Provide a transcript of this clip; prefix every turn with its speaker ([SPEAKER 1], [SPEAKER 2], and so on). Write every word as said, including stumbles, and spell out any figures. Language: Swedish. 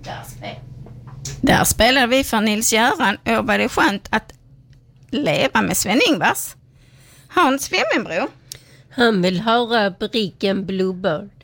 [SPEAKER 1] Där, spel- Där spelade vi för Nils-Göran och var det skönt att leva med Sven-Ingvars. Hans Femmenbro.
[SPEAKER 2] Han vill höra bricken Bluebird.